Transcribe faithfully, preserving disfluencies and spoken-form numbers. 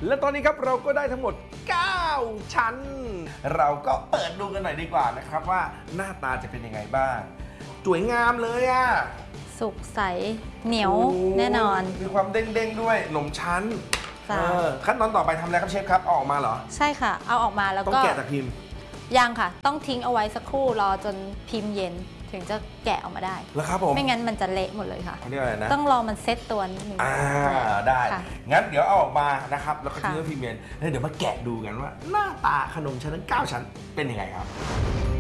และตอนนี้ครับเราก็ได้ทั้งหมดเก้าชั้นเราก็เปิดดูกันหน่อยดีกว่านะครับว่าหน้าตาจะเป็นยังไงบ้างสวยงามเลยอ่ะสุกใสเหนียวแน่นอนมีความเด้งๆด้วยขนมชั้นขั้นตอนต่อไปทำอะไรครับเชฟครับเอาออกมาเหรอใช่ค่ะเอาออกมาแล้วก็ต้องแกะจากพิมพ์ยังค่ะต้องทิ้งเอาไว้สักครู่รอจนพิมพ์เย็นถึงจะแกะออกมาได้แล้วครับผมไม่งั้นมันจะเละหมดเลยค่ะเรียกอะไรนะต้องรอมันเซ็ตตัวนิดนึงอ่าได้งั้นเดี๋ยวเอาออกมานะครับแล้วก็ทิ้งไว้พิมพ์เย็นแล้วเดี๋ยวมาแกะดูกันว่าหน้าตาขนมชั้นทั้งเก้าชั้นเป็นยังไงครับ